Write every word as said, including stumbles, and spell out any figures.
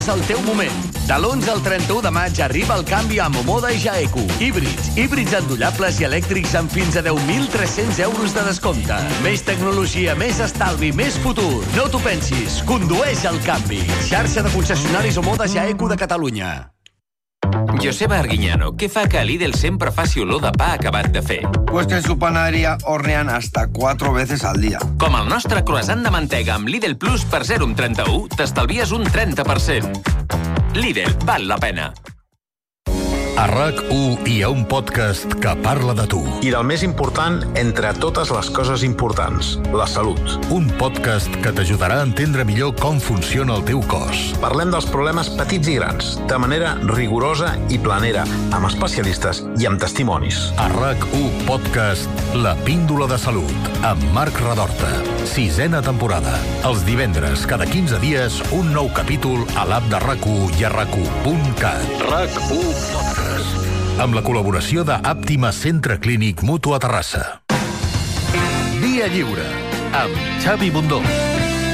És el teu moment. De l'onze al trenta-u de maig arriba el canvi a Momoda i Jaeku. Híbrids, híbrids endollables i elèctrics amb fins a deu mil tres-cents euros de descompte. Més tecnologia, més estalvi, més futur. No t'ho pensis, condueix el canvi. Xarxa de concessionaris Momoda Jaeku de Catalunya. Joseba Arguiñano, què fa que Lidl sempre faci olor de pa acabat de fer? Pues que en su panadería hornean hasta cuatro veces al día. Com el nostre croissant de mantega amb Lidl Plus per zero coma trenta-u, t'estalvies un trenta per cent. Lidl, val la pena. A RAC u hi ha un podcast que parla de tu. I del més important, entre totes les coses importants, la salut. Un podcast que t'ajudarà a entendre millor com funciona el teu cos. Parlem dels problemes petits i grans, de manera rigorosa i planera, amb especialistes i amb testimonis. A RAC u Podcast, La Píndola de Salut, amb Marc Redorta. Sisena temporada. Els divendres, cada quinze dies, un nou capítol a l'app de RAC u i a rac u punt cat. RAC u Podcast. Amb la col·laboració de Àptima Centre Clínic Mutu a Terrassa. Via Lliure, amb Xavi Bundó.